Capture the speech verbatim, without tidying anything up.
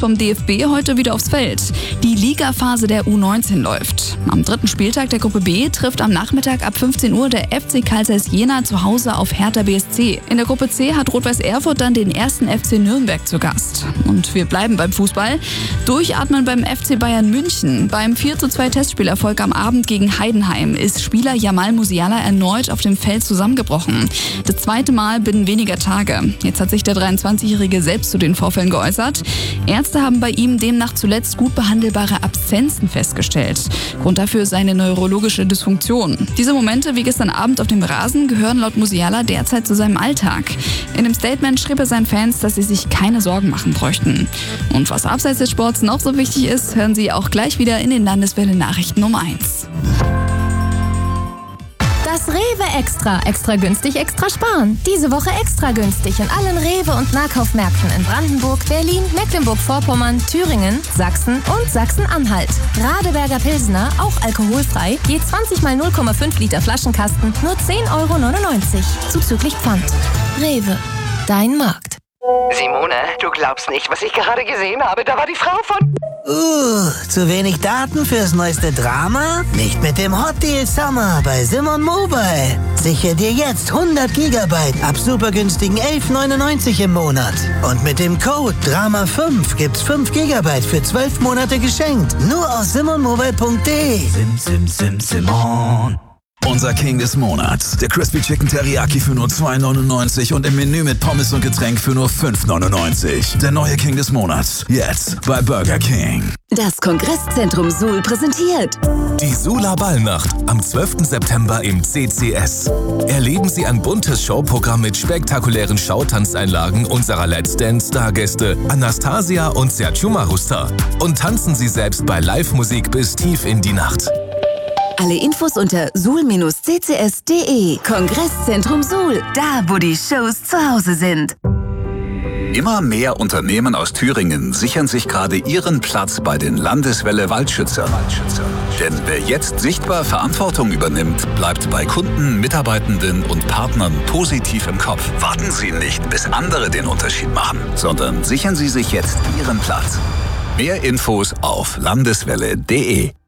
vom D F B heute wieder aufs Feld. Die Ligaphase der U neunzehn läuft. Am dritten Spieltag der Gruppe B trifft am Nachmittag ab fünfzehn Uhr der F C Carl Zeiss Jena zu Hause auf Hertha B S C. In der Gruppe C hat Rot-Weiß Erfurt dann den ersten F C Nürnberg zu Gast. Und wir bleiben beim Fußball. Durchatmen beim F C Bayern München. Beim vier zu zwei Testspielerfolg am Abend gegen Heidenheim ist Spieler Jamal Musiala erneut auf dem Feld zusammengebrochen. Das zweite Mal binnen weniger Tage. Jetzt hat sich der dreiundzwanzigjährige selbst zu den Vorfällen geäußert. Ärzte haben bei ihm demnach zuletzt gut behandelbare Abszenzen festgestellt. Grund dafür ist eine neurologische Dysfunktion. Diese Momente wie gestern Abend auf dem Rasen gehören laut Musiala derzeit zu seinem Alltag. In einem Statement schrieb er seinen Fans, dass sie sich keine Sorgen machen bräuchten. Und was abseits des Sports noch so wichtig ist, hören Sie auch gleich wieder in den Landeswelle-Nachrichten um eins. Das Rewe Extra. Extra günstig, extra sparen. Diese Woche extra günstig in allen Rewe- und Nahkaufmärkten in Brandenburg, Berlin, Mecklenburg-Vorpommern, Thüringen, Sachsen und Sachsen-Anhalt. Radeberger Pilsner, auch alkoholfrei, je zwanzig mal null Komma fünf Liter Flaschenkasten, nur zehn Euro neunundneunzig. Zuzüglich Pfand. Rewe. Dein Markt. Simone, du glaubst nicht, was ich gerade gesehen habe. Da war die Frau von... Uh, zu wenig Daten fürs neueste Drama? Nicht mit dem Hot Deal Summer bei Simon Mobile. Sichere dir jetzt hundert Gigabyte ab super günstigen elf neunundneunzig im Monat. Und mit dem Code Drama fünf gibt's fünf Gigabyte für zwölf Monate geschenkt. Nur auf simon mobile punkt de. Sim, sim, sim, Simon. Unser King des Monats. Der Crispy Chicken Teriyaki für nur zwei neunundneunzig und im Menü mit Pommes und Getränk für nur fünf neunundneunzig. Der neue King des Monats. Jetzt bei Burger King. Das Kongresszentrum Suhl präsentiert die Suhler Ballnacht am zwölften September im C C S. Erleben Sie ein buntes Showprogramm mit spektakulären Schautanzeinlagen unserer Let's Dance-Stargäste Anastasia und Sergio Marusta. Und tanzen Sie selbst bei Live-Musik bis tief in die Nacht. Alle Infos unter suhl Bindestrich c c s punkt de. Kongresszentrum Suhl, da wo die Shows zu Hause sind. Immer mehr Unternehmen aus Thüringen sichern sich gerade ihren Platz bei den Landeswelle Waldschützer. Denn wer jetzt sichtbar Verantwortung übernimmt, bleibt bei Kunden, Mitarbeitenden und Partnern positiv im Kopf. Warten Sie nicht, bis andere den Unterschied machen, sondern sichern Sie sich jetzt Ihren Platz. Mehr Infos auf landeswelle punkt de.